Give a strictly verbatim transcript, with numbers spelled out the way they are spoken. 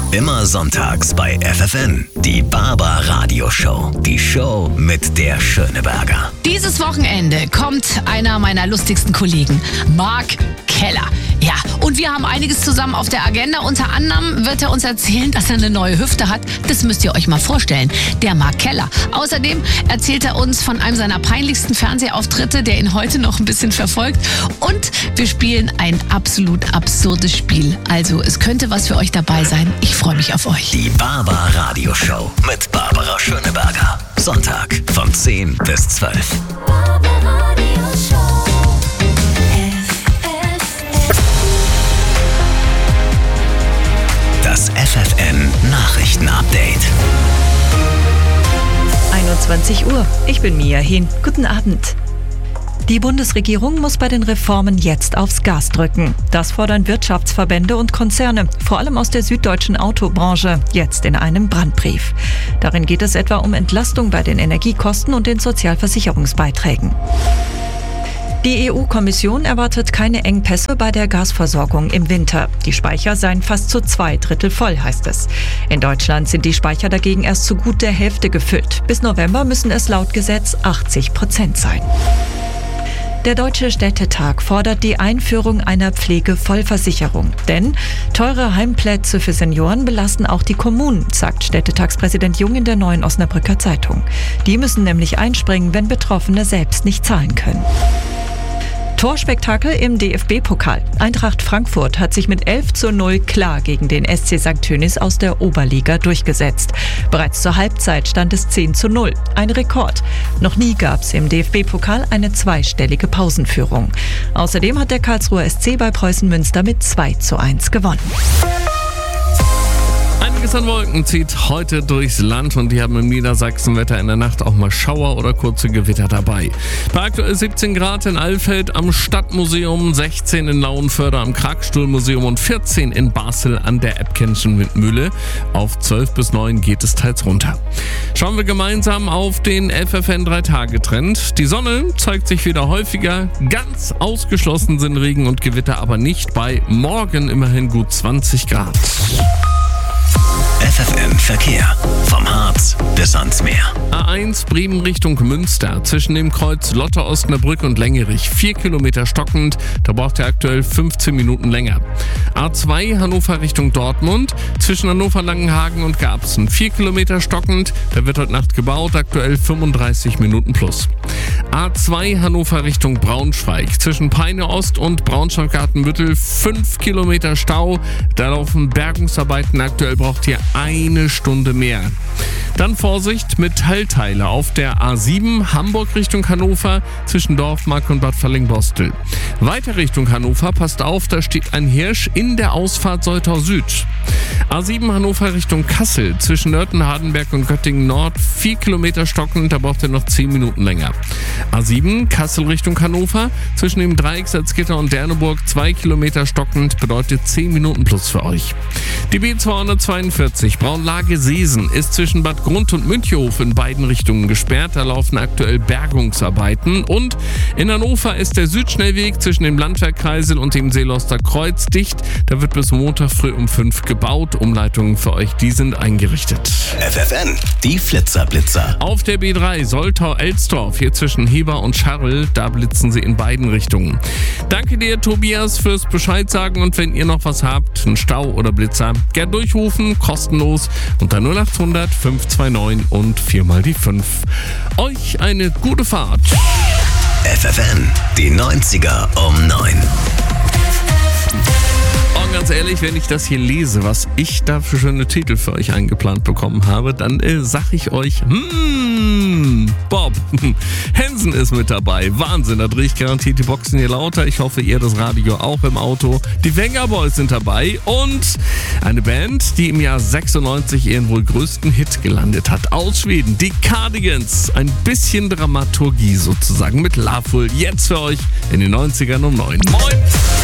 Immer sonntags bei F F N. Die Barber Radio Show. Die Show mit der Schöneberger. Dieses Wochenende kommt einer meiner lustigsten Kollegen, Mark Keller. Ja, und wir haben einiges zusammen auf der Agenda. Unter anderem wird er uns erzählen, dass er eine neue Hüfte hat. Das müsst ihr euch mal vorstellen. Der Mark Keller. Außerdem erzählt er uns von einem seiner peinlichsten Fernsehauftritte, der ihn heute noch ein bisschen verfolgt. Und wir spielen ein absolut absurdes Spiel. Also es könnte was für euch dabei sein. Ich freue mich auf euch. Die Barber Radio Show mit Barbara Schöneberger. Sonntag von zehn bis zwölf. Das F F N Nachrichten-Update. einundzwanzig Uhr. Ich bin Mia Hin. Guten Abend. Die Bundesregierung muss bei den Reformen jetzt aufs Gas drücken. Das fordern Wirtschaftsverbände und Konzerne, vor allem aus der süddeutschen Autobranche, jetzt in einem Brandbrief. Darin geht es etwa um Entlastung bei den Energiekosten und den Sozialversicherungsbeiträgen. Die E U-Kommission erwartet keine Engpässe bei der Gasversorgung im Winter. Die Speicher seien fast zu zwei Drittel voll, heißt es. In Deutschland sind die Speicher dagegen erst zu gut der Hälfte gefüllt. Bis November müssen es laut Gesetz achtzig Prozent sein. Der Deutsche Städtetag fordert die Einführung einer Pflegevollversicherung. Denn teure Heimplätze für Senioren belasten auch die Kommunen, sagt Städtetagspräsident Jung in der Neuen Osnabrücker Zeitung. Die müssen nämlich einspringen, wenn Betroffene selbst nicht zahlen können. Torspektakel im D F B-Pokal. Eintracht Frankfurt hat sich mit elf zu null klar gegen den S C Sankt Tönis aus der Oberliga durchgesetzt. Bereits zur Halbzeit stand es zehn zu null. Ein Rekord. Noch nie gab es im D F B-Pokal eine zweistellige Pausenführung. Außerdem hat der Karlsruher S C bei Preußen Münster mit zwei zu eins gewonnen. Einiges an Wolken zieht heute durchs Land und die haben im Niedersachsenwetter in der Nacht auch mal Schauer oder kurze Gewitter dabei. Bei aktuell siebzehn Grad in Alfeld am Stadtmuseum, sechzehn in Lauenförde am Kragstuhlmuseum und vierzehn in Basel an der Eppkenschen Windmühle. Auf zwölf bis neun geht es teils runter. Schauen wir gemeinsam auf den F F N drei Tage Trend. Die Sonne zeigt sich wieder häufiger. Ganz ausgeschlossen sind Regen und Gewitter aber nicht. Bei morgen immerhin gut zwanzig Grad. F F N Verkehr. Vom Harz bis ans Meer. A eins Bremen Richtung Münster. Zwischen dem Kreuz Lotte-Osnabrück und Lengerich. Vier Kilometer stockend. Da braucht ihr aktuell fünfzehn Minuten länger. A zwei Hannover Richtung Dortmund. Zwischen Hannover-Langenhagen und Garbsen. Vier Kilometer stockend. Da wird heute Nacht gebaut. Aktuell fünfunddreißig Minuten plus. A zwei Hannover Richtung Braunschweig. Zwischen Peine Ost und Braunschweig-Gartenbüttel. Fünf Kilometer Stau. Da laufen Bergungsarbeiten. Aktuell braucht ihr eine Stunde mehr. Dann Vorsicht, Metallteile auf der A sieben Hamburg Richtung Hannover zwischen Dorfmark und Bad Fallingbostel. Weiter Richtung Hannover, passt auf, da steht ein Hirsch in der Ausfahrt Soltau Süd. A sieben Hannover Richtung Kassel zwischen Nörten, Hardenberg und Göttingen Nord, vier Kilometer stockend, da braucht ihr noch zehn Minuten länger. A sieben Kassel Richtung Hannover zwischen dem Dreiecksalzgitter und Derneburg, zwei Kilometer stockend, bedeutet zehn Minuten plus für euch. Die B zweihundertzweiundvierzig Braunlage-Seesen ist zwischen Bad Grund und Münchehof in beiden Richtungen gesperrt. Da laufen aktuell Bergungsarbeiten. Und in Hannover ist der Südschnellweg zwischen dem Landwehrkreisel und dem Seeloster Kreuz dicht. Da wird bis Montag früh um fünf gebaut. Umleitungen für euch, die sind eingerichtet. F F N, die Flitzerblitzer. Auf der B drei Soltau-Elsdorf, hier zwischen Heber und Scharl, da blitzen sie in beiden Richtungen. Danke dir, Tobias, fürs Bescheid sagen. Und wenn ihr noch was habt, einen Stau oder Blitzer, gern durchrufen, kostenlos unter null acht hundert fünf zwei neun und viermal die fünf. Euch eine gute Fahrt. F F N, die neunziger um neun. Und ganz ehrlich, wenn ich das hier lese, was ich da für schöne Titel für euch eingeplant bekommen habe, dann äh, sag ich euch, hmm, Bob, Hansen ist mit dabei. Wahnsinn, da drehe ich garantiert die Boxen hier lauter. Ich hoffe, ihr das Radio auch im Auto. Die Wenger Boys sind dabei und eine Band, die im Jahr sechsundneunzig ihren wohl größten Hit gelandet hat. Aus Schweden, die Cardigans. Ein bisschen Dramaturgie sozusagen mit Loveful. Jetzt für euch in den neunzigern um neun. Moin!